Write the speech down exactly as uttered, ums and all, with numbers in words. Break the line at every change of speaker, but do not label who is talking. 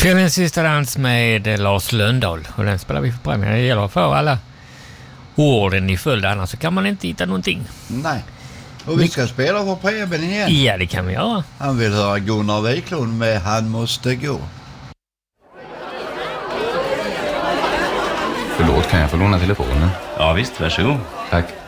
Kvällens sista dans med Lars Lönndahl. Och den spelar vi för premiär. Det gäller för alla orden i följd, annars så kan man inte hitta någonting.
Nej. Och vi ska spela för Preben igen.
Ja, det kan vi göra.
Han vill höra Gunnar Wiklund med Han måste gå.
Förlåt, kan jag få låna telefonen?
Ja visst, varsågod.
Tack.